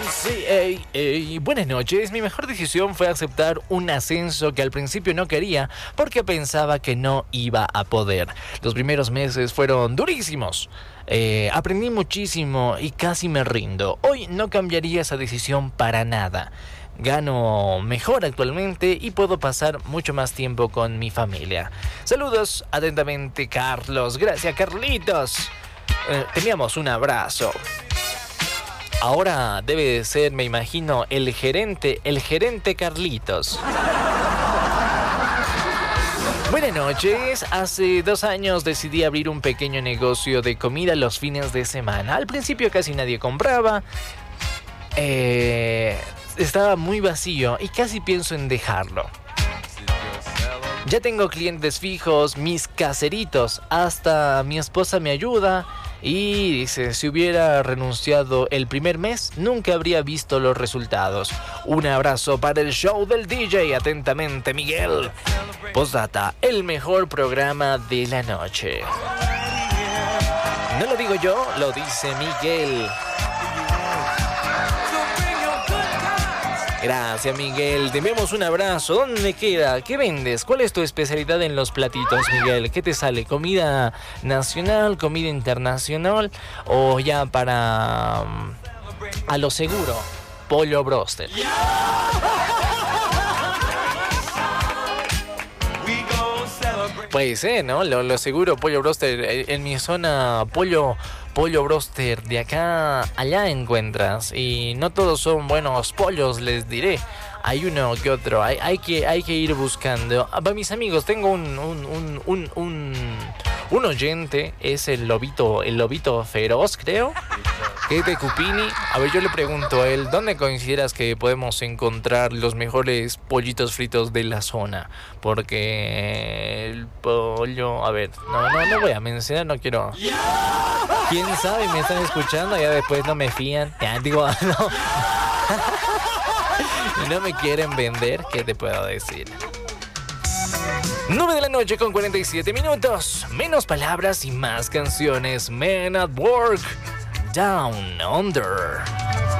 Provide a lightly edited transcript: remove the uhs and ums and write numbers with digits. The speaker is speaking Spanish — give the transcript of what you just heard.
Sí, buenas noches. Mi mejor decisión fue aceptar un ascenso que al principio no quería porque pensaba que no iba a poder. Los primeros meses fueron durísimos. Aprendí muchísimo y casi me rindo. Hoy no cambiaría esa decisión para nada. Gano mejor actualmente y puedo pasar mucho más tiempo con mi familia. Saludos, atentamente, Carlos. Gracias, Carlitos. Teníamos un abrazo. Ahora debe de ser, me imagino, el gerente Carlitos. Buenas noches. Hace 2 años decidí abrir un pequeño negocio de comida los fines de semana. Al principio casi nadie compraba. Estaba muy vacío y casi pienso en dejarlo. Ya tengo clientes fijos, mis caseritos, hasta mi esposa me ayuda. Y dice, si hubiera renunciado el primer mes, nunca habría visto los resultados. Un abrazo para el show del DJ, atentamente, Miguel. Postdata, el mejor programa de la noche. No lo digo yo, lo dice Miguel. Gracias, Miguel. Te enviamos un abrazo. ¿Dónde queda? ¿Qué vendes? ¿Cuál es tu especialidad en los platitos, Miguel? ¿Qué te sale? ¿Comida nacional? ¿Comida internacional? ¿O ya para... a lo seguro? Pollo broster. Pues ¿no? Lo seguro, pollo broster. En mi zona, pollo broster de acá allá encuentras, y no todos son buenos pollos, les diré. Hay uno que otro, hay que ir buscando. Para mis amigos, tengo un oyente, es el lobito feroz, creo, que es de Cupini. A ver, yo le pregunto a él, ¿dónde consideras que podemos encontrar los mejores pollitos fritos de la zona? Porque el pollo... A ver, no voy a mencionar, no quiero... ¿Quién sabe? Me están escuchando, ya después no me fían. Ya, digo, no. No me quieren vender, ¿qué te puedo decir? 9 de la noche con 47 minutos. Menos palabras y más canciones. Men at Work. Down Under.